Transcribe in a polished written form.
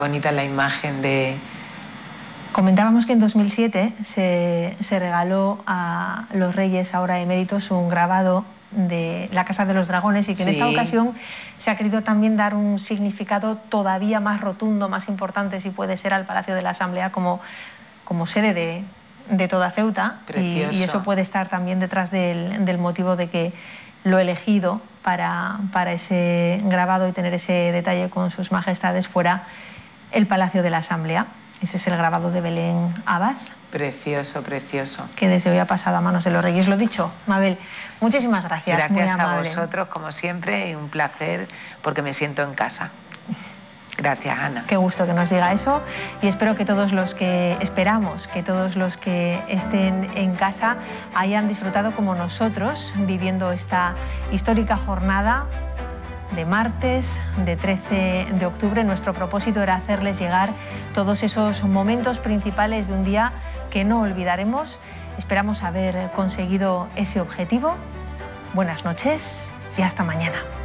Bonita la imagen de... Comentábamos que en 2007 se regaló a los reyes ahora eméritos un grabado de la Casa de los Dragones y que en esta ocasión se ha querido también dar un significado todavía más rotundo, más importante, si puede ser, al Palacio de la Asamblea como sede de toda Ceuta. Y eso puede estar también detrás del motivo de que lo elegido para ese grabado y tener ese detalle con sus majestades fuera el Palacio de la Asamblea. Ese es el grabado de Belén Abad. Precioso, precioso. Que desde hoy ha pasado a manos de los reyes. Lo dicho, Mabel, muchísimas gracias. Gracias muy a amable. vosotros, como siempre, y un placer porque me siento en casa. Gracias, Ana. Qué gusto que nos diga eso y espero que esperamos que todos los que estén en casa hayan disfrutado como nosotros viviendo esta histórica jornada de martes, de 13 de octubre. Nuestro propósito era hacerles llegar todos esos momentos principales de un día que no olvidaremos. Esperamos haber conseguido ese objetivo. Buenas noches y hasta mañana.